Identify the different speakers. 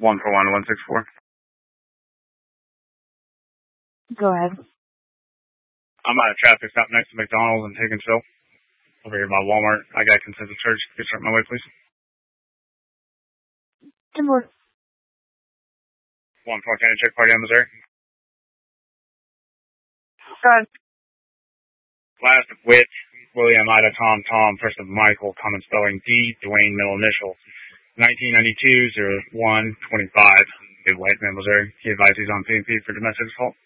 Speaker 1: 141-164.
Speaker 2: Go ahead.
Speaker 1: I'm at a traffic stop next to McDonald's and taking Phil over here by Walmart. I got a consensus search. Could you start my way, please?
Speaker 2: 10-4.
Speaker 1: 1-4 County Check Party on Missouri.
Speaker 2: Go ahead.
Speaker 1: Last of which, William, Ida, Tom, Tom, first of Michael, common spelling D, Dwayne, middle initial. 1992-01-25. Good White Man, Missouri. He advised he's on PNP for domestic assault.